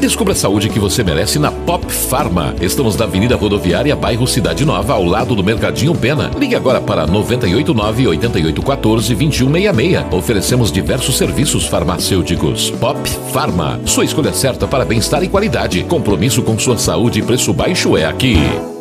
Descubra a saúde que você merece na Pop Pharma. Estamos na Avenida Rodoviária, bairro Cidade Nova, ao lado do Mercadinho Pena. Ligue agora para 989-8814-2166. Oferecemos diversos serviços farmacêuticos. Pop Pharma, sua escolha certa para bem-estar e qualidade. Compromisso com sua saúde e preço baixo é aqui.